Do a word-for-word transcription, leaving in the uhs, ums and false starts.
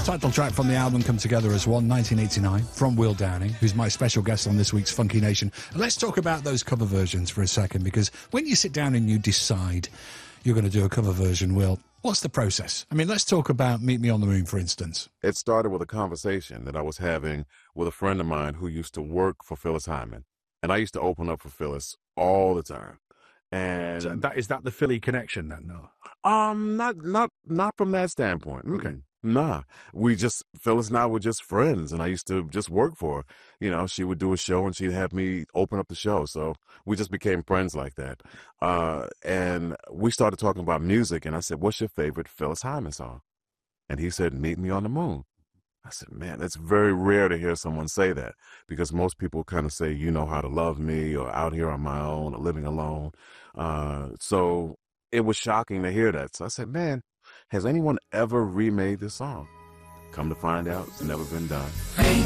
Title track from the album Come Together as One, nineteen eighty-nine, from Will Downing, who's my special guest on this week's Funky Nation. And let's talk about those cover versions for a second, because when you sit down and you decide you're going to do a cover version, Will, what's the process? I mean, let's talk about Meet Me on the Moon, for instance. It started with a conversation that I was having with a friend of mine who used to work for Phyllis Hyman. And I used to open up for Phyllis all the time. And so that is that the Philly connection then? No. Um, not not not from that standpoint. Okay. Nah. We just Phyllis and I were just friends, and I used to just work for her. You know, she would do a show and she'd have me open up the show. So we just became friends like that. Uh and we started talking about music, and I said, "What's your favorite Phyllis Hyman song?" And he said, "Meet Me on the Moon." I said, man, it's very rare to hear someone say that, because most people kind of say, "You Know How to Love Me," or "Out Here on My Own," or "Living Alone." Uh, so it was shocking to hear that. So I said, man, has anyone ever remade this song? Come to find out, it's never been done.